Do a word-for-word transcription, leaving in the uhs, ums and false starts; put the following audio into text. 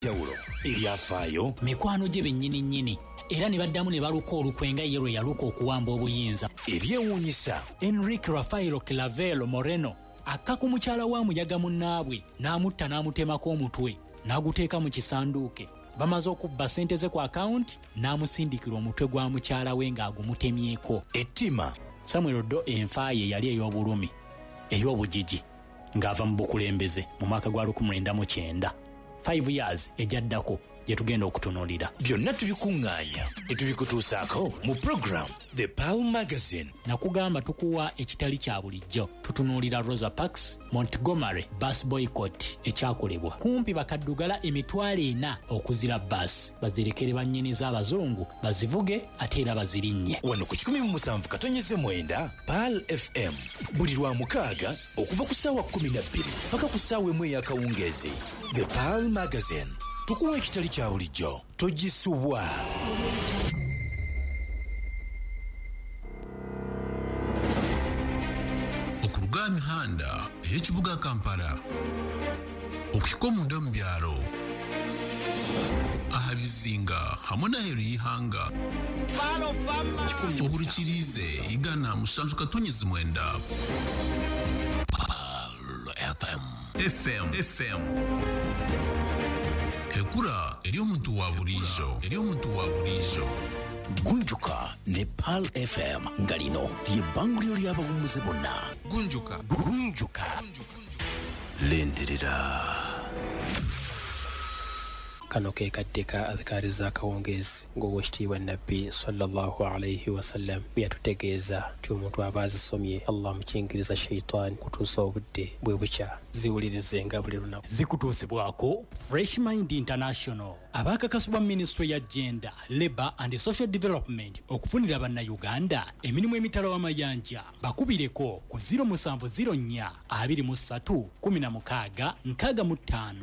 jawulo ebyafaayo mikwano gye bennyini nnyini era ne baddamu ne baluka olukwenga ye lwe yaluka okuwamba obuyinza ebyewuunyisa Enrique Rafaelo Clavelo Moreno akka ku mukyala wa muyaga munnaabwe n'amutta n'amutemako omutwe n'aguteeka mu kisanduuke bamaze okubba ssente ze ku akawunti n'amusindikira omutwe gwa mukyala we ng'agumutemyeko ettima Samuel Doe enfa ye yali ey'obulumi ey'obugigi ng'ava mu bukulembeze mu mwaka gwa lukumi lwenda mu kyenda five years ejaddako gye tugenda okutunuulira byonna tubikuŋŋaanya ne tubikutuusaako mu program The Pearl Magazine. Nakugamba tukuwa ekitali kya bulijjo tutunuulira Rosa Parks Montgomery bus boycott ekyakolebwa kumpi bakaddugala emitwalo ena okuzira bus bazirekere bannyini z'abazungu bazivuge ate era bazirinnye wano ku kikumi mu musanvu katonyeze mwenda Pearl F M buli lwa mukaaga okuva ku ssaawa kkumi na bbiri paka ku ssaawa emu ey'akawungeezi. The Pearl Magazine tukuwa ekitali kya bulijjo togisubwa. Okuruga mihanda ey'ekibuga Kampala okuhika omunda mu byalo aha bizinga hamwe n'aheeru y'ihanga obulukiriize igana musanju katonyezi mwenda F M F M ekura eri omuntu wa bulijjo eri omuntu wa bulijjo Gunjuka ne Pearl F M nga lino ly'ebbanguliro ly'abawummuze bonna. Gunjuka Gunjuka lenderera. Kano ke kaddeka adhikari za kawongezi ng'owekitiibwa nabbi sallallahu alayhi wasallam byatutegeeza nti omuntu aba azisomye Allah mukingiriza shayitaani kutuusa obudde bwe bukya ziwulirizenga buli lunaku. Zikutuusibwako Fresh Mind International abakakasibwa Ministry ya Gender, Labour and Social Development okufunira bannayuganda emirimu emitalo w'amayanja bakubireko ku zero seven zero four two three one six nkaaga mu ttaano.